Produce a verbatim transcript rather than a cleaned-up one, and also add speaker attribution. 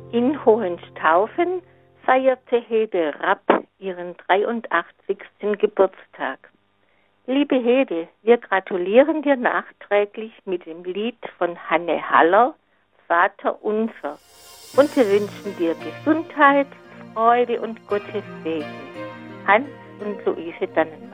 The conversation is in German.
Speaker 1: In Hohenstaufen feierte Hede Rapp ihren dreiundachtzigsten Geburtstag. Liebe Hede, wir gratulieren dir nachträglich mit dem Lied von Hanne Haller, Vater unser. Und wir wünschen dir Gesundheit, Freude und Gottes Segen. Hans und Luise Dannenberg.